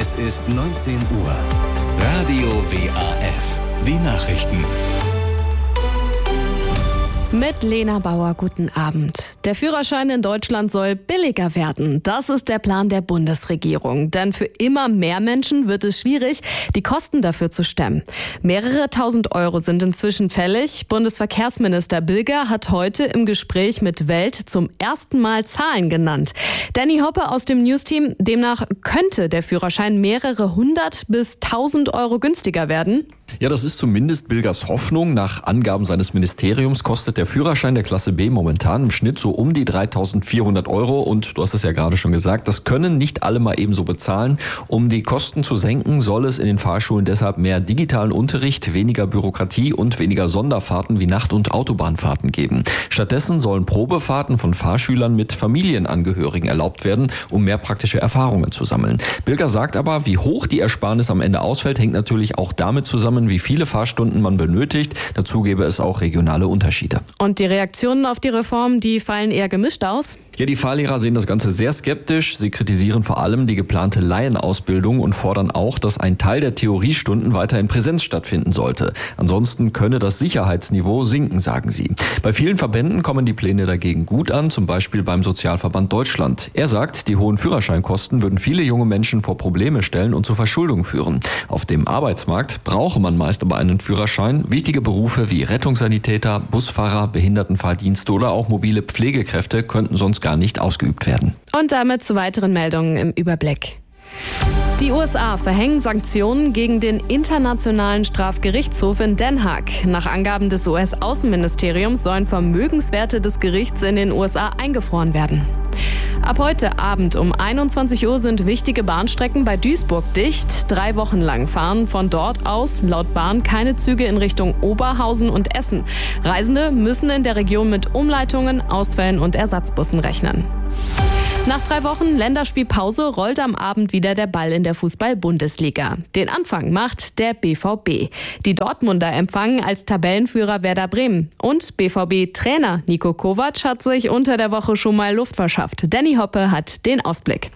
Es ist 19 Uhr. Radio WAF. Die Nachrichten. Mit Lena Bauer, guten Abend. Der Führerschein in Deutschland soll billiger werden. Das ist der Plan der Bundesregierung. Denn für immer mehr Menschen wird es schwierig, die Kosten dafür zu stemmen. Mehrere tausend Euro sind inzwischen fällig. Bundesverkehrsminister Bilger hat heute im Gespräch mit Welt zum ersten Mal Zahlen genannt. Danny Hoppe aus dem News-Team, demnach könnte der Führerschein mehrere hundert bis 1000 Euro günstiger werden. Ja, das ist zumindest Bilgers Hoffnung. Nach Angaben seines Ministeriums kostet der Führerschein der Klasse B momentan im Schnitt so um die 3.400 Euro. Und du hast es ja gerade schon gesagt, das können nicht alle mal ebenso bezahlen. Um die Kosten zu senken, soll es in den Fahrschulen deshalb mehr digitalen Unterricht, weniger Bürokratie und weniger Sonderfahrten wie Nacht- und Autobahnfahrten geben. Stattdessen sollen Probefahrten von Fahrschülern mit Familienangehörigen erlaubt werden, um mehr praktische Erfahrungen zu sammeln. Bilger sagt aber, wie hoch die Ersparnis am Ende ausfällt, hängt natürlich auch damit zusammen, wie viele Fahrstunden man benötigt. Dazu gäbe es auch regionale Unterschiede. Und die Reaktionen auf die Reform, die fallen eher gemischt aus? Ja, die Fahrlehrer sehen das Ganze sehr skeptisch. Sie kritisieren vor allem die geplante Laienausbildung und fordern auch, dass ein Teil der Theoriestunden weiter in Präsenz stattfinden sollte. Ansonsten könne das Sicherheitsniveau sinken, sagen sie. Bei vielen Verbänden kommen die Pläne dagegen gut an, zum Beispiel beim Sozialverband Deutschland. Er sagt, die hohen Führerscheinkosten würden viele junge Menschen vor Probleme stellen und zur Verschuldung führen. Auf dem Arbeitsmarkt brauche man meist aber einen Führerschein. Wichtige Berufe wie Rettungssanitäter, Busfahrer, Behindertenfahrdienste oder auch mobile Pflegekräfte könnten sonst gar nicht ausgeübt werden. Und damit zu weiteren Meldungen im Überblick. Die USA verhängen Sanktionen gegen den Internationalen Strafgerichtshof in Den Haag. Nach Angaben des US-Außenministeriums sollen Vermögenswerte des Gerichts in den USA eingefroren werden. Ab heute Abend um 21 Uhr sind wichtige Bahnstrecken bei Duisburg dicht. 3 Wochen lang fahren von dort aus laut Bahn keine Züge in Richtung Oberhausen und Essen. Reisende müssen in der Region mit Umleitungen, Ausfällen und Ersatzbussen rechnen. Nach 3 Wochen Länderspielpause rollt am Abend wieder der Ball in der Fußball-Bundesliga. Den Anfang macht der BVB. Die Dortmunder empfangen als Tabellenführer Werder Bremen. Und BVB-Trainer Niko Kovac hat sich unter der Woche schon mal Luft verschafft. Danny Hoppe hat den Ausblick.